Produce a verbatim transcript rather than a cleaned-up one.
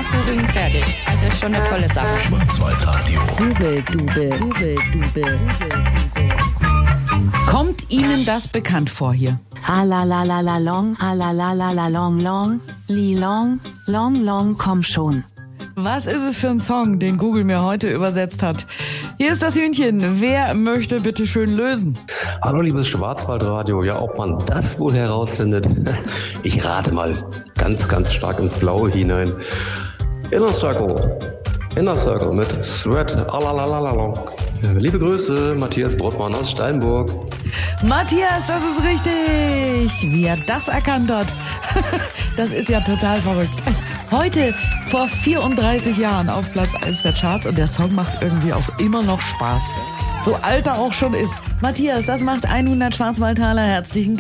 nachgoogeln, fertig. Also ist schon eine tolle Sache. Schwarzwaldradio. Google-Dube, Google-Dube. Kommt Ihnen das bekannt vor hier? Ha la la la la long, ha la la la la long long, li long, long long, komm schon. Was ist es für ein Song, den Google mir heute übersetzt hat? Hier ist das Hühnchen. Wer möchte bitte schön lösen? Hallo liebes Schwarzwaldradio, ja, ob man das wohl herausfindet? Ich rate mal ganz, ganz stark ins Blaue hinein. Inner Circle, Inner Circle mit Thread, alalalalong. Liebe Grüße, Matthias Brottmann aus Steinburg. Matthias, das ist richtig. Wie er das erkannt hat. Das ist ja total verrückt. Heute vor vierunddreißig Jahren auf Platz eins der Charts und der Song macht irgendwie auch immer noch Spaß. So alt er auch schon ist. Matthias, das macht hundert Schwarzwaldtaler. Herzlichen